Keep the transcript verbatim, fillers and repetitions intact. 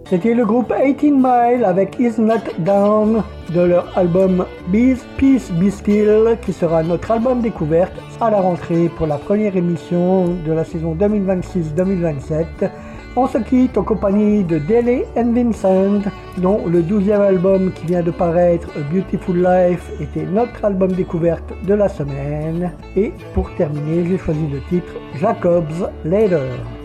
C'était le groupe eighteen Mile avec Is Not Down de leur album Bees, Peace Be Still qui sera notre album découverte à la rentrée pour la première émission de la saison deux mille vingt-six deux mille vingt-sept. On se quitte en compagnie de Dele and Vincent dont le douzième album qui vient de paraître, A Beautiful Life, était notre album découverte de la semaine. Et pour terminer, j'ai choisi le titre Jacob's Ladder.